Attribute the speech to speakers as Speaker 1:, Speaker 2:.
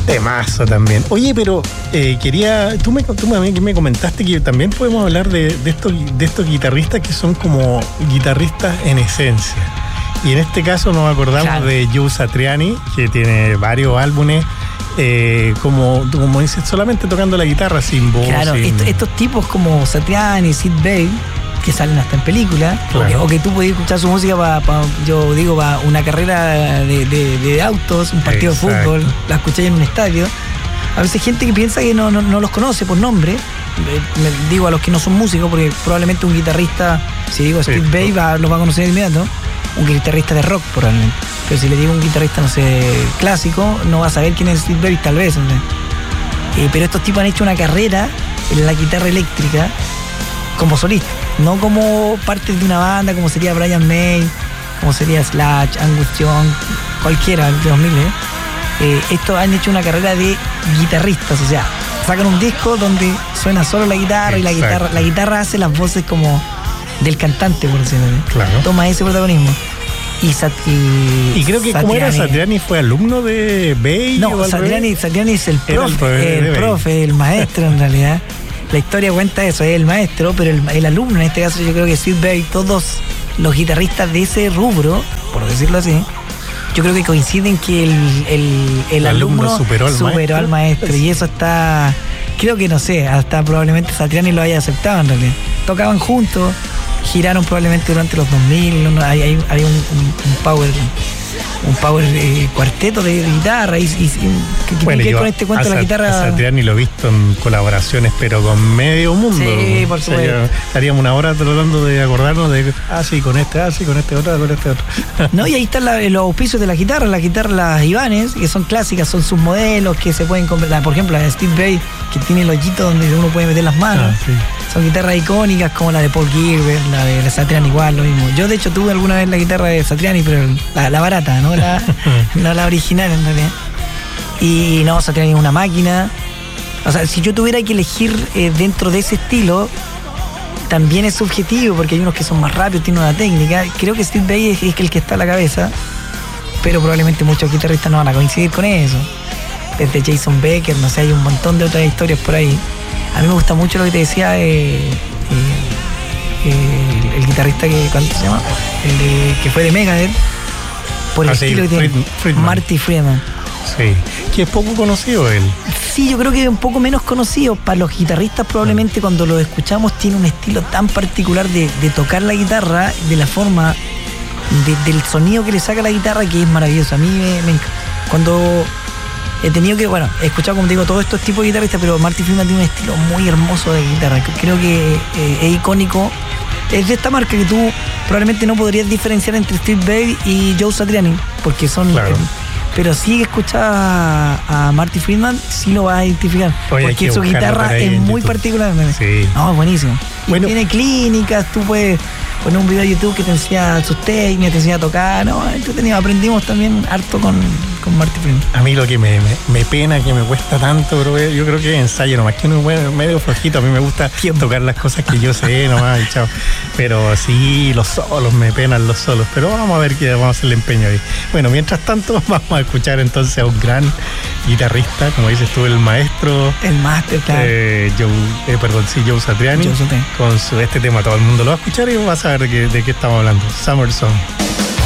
Speaker 1: Temazo también. Oye, pero tú me comentaste que también podemos hablar de estos guitarristas que son como guitarristas en esencia. Y en este caso nos acordamos de Joe Satriani, que tiene varios álbumes, como dices, solamente tocando la guitarra sin voz.
Speaker 2: Claro, estos tipos como Satriani, Sid Vale, que salen hasta en películas, claro. o que tú podías escuchar su música para una carrera de autos, un partido de fútbol, la escucháis en un estadio. A veces gente que piensa que no los conoce por nombre, digo a los que no son músicos, porque probablemente un guitarrista, si digo Steve Vai, los va a conocer de inmediato, un guitarrista de rock probablemente. Pero si le digo un guitarrista, no sé, clásico, no va a saber quién es Steve Vai, tal vez. Pero estos tipos han hecho una carrera en la guitarra eléctrica como solista, no como parte de una banda como sería Brian May, como sería Slash, Angus Young, cualquiera de los miles. Estos han hecho una carrera de guitarristas, o sea, sacan un disco donde suena solo la guitarra. Exacto. y la guitarra hace las voces como del cantante, por decirlo así. Claro. Toma ese protagonismo.
Speaker 1: Y creo que como era Satriani, fue alumno de Bay.
Speaker 2: No, Satriani es el profe, el maestro en realidad. La historia cuenta eso, es el maestro, pero el alumno, en este caso yo creo que Sid Vale, todos los guitarristas de ese rubro, por decirlo así, yo creo que coinciden que el alumno superó al maestro. Y eso está, creo que no sé, hasta probablemente Satriani lo haya aceptado en realidad. Tocaban juntos, giraron probablemente durante los 2000, hay un power cuarteto de guitarra y que con este cuento de la guitarra.
Speaker 1: A Satriani lo he visto en colaboraciones, pero con medio mundo.
Speaker 2: Sí, por supuesto.
Speaker 1: Estaríamos una hora tratando de acordarnos de con este otro.
Speaker 2: No, y ahí están los auspicios de las guitarras, las Ibanez, que son clásicas, son sus modelos que se pueden comprar. Por ejemplo, la de Steve Vai, que tiene el hoyito donde uno puede meter las manos. Sí. Son guitarras icónicas como la de Paul Gilbert, la de Satriani igual, lo mismo. Yo de hecho tuve alguna vez la guitarra de Satriani, pero la barata, ¿no? No la original en realidad. Y no, Satriani es una máquina. O sea, si yo tuviera que elegir dentro de ese estilo, también es subjetivo, porque hay unos que son más rápidos, tienen una técnica. Creo que Steve Vai es el que está a la cabeza, pero probablemente muchos guitarristas no van a coincidir con eso. Desde Jason Becker, no sé, hay un montón de otras historias por ahí. A mí me gusta mucho lo que te decía el guitarrista ¿cuánto se llama? Que fue de Megadeth, por el estilo que tiene Marty Friedman.
Speaker 1: Sí, que es poco conocido él.
Speaker 2: Sí, yo creo que es un poco menos conocido. Para los guitarristas probablemente cuando lo escuchamos tiene un estilo tan particular de tocar la guitarra, de la forma del sonido que le saca la guitarra, que es maravilloso. A mí me encanta. Cuando he tenido que, he escuchado, como te digo, todos estos tipos de guitarristas, pero Marty Friedman tiene un estilo muy hermoso de guitarra. Creo que es icónico. Es de esta marca que tú probablemente no podrías diferenciar entre Steve Vai y Joe Satriani, porque son... Claro. Pero si escuchas a Marty Friedman, sí lo vas a identificar. Porque su guitarra es muy particular.
Speaker 1: Sí.
Speaker 2: No, es buenísimo. Bueno, tiene clínicas, tú puedes poner un video de YouTube que te enseña sus técnicas, te enseña a tocar. No, entretenido. Aprendimos también harto con Marty Friedman.
Speaker 1: A mí lo que me pena, que me cuesta tanto, pero yo creo que ensayo nomás, que uno es medio flojito. A mí me gusta tocar las cosas que yo sé nomás, y chao. Pero sí, los solos, me penan los solos. Pero vamos a ver qué vamos a hacer el empeño ahí. Bueno, mientras tanto, vamos a escuchar entonces a un gran guitarrista, como dices tú, el maestro.
Speaker 2: El máster, claro.
Speaker 1: Joe Satriani. Con este tema todo el mundo lo va a escuchar y vas a ver de qué estamos hablando. Summer Song.